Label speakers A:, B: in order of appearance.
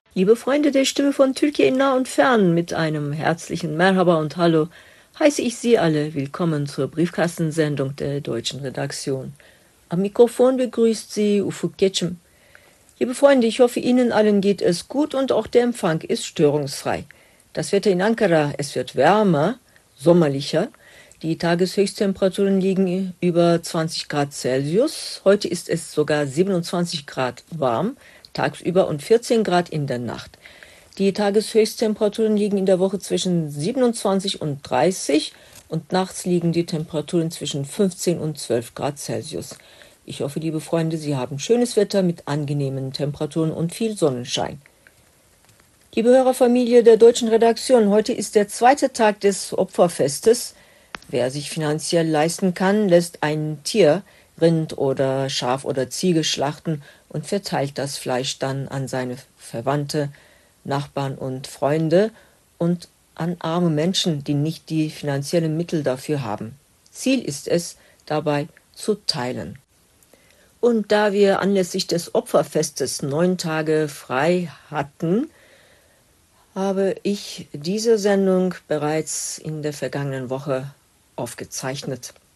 A: Liebe Freunde der Stimme von Türkei in nah und fern, mit einem herzlichen Merhaba und Hallo heiße ich Sie alle willkommen zur Briefkastensendung der deutschen Redaktion. Am Mikrofon begrüßt Sie Ufuk Geçim. Liebe Freunde, ich hoffe, Ihnen allen geht es gut und auch der Empfang ist störungsfrei. Das Wetter in Ankara, es wird wärmer, sommerlicher. Die Tageshöchsttemperaturen liegen über 20 Grad Celsius. Heute ist es sogar 27 Grad warm, tagsüber und 14 Grad in der Nacht. Die Tageshöchsttemperaturen liegen in der Woche zwischen 27 und 30 und nachts liegen die Temperaturen zwischen 15 und 12 Grad Celsius. Ich hoffe, liebe Freunde, Sie haben schönes Wetter mit angenehmen Temperaturen und viel Sonnenschein. Liebe Hörerfamilie der deutschen Redaktion, heute ist der zweite Tag des Opferfestes. Wer sich finanziell leisten kann, lässt ein Tier, Rind oder Schaf oder Ziege schlachten und verteilt das Fleisch dann an seine Verwandte, Nachbarn und Freunde und an arme Menschen, die nicht die finanziellen Mittel dafür haben. Ziel ist es, dabei zu teilen. Und da wir anlässlich des Opferfestes 9 Tage frei hatten, habe ich diese Sendung bereits in der vergangenen Woche aufgezeichnet.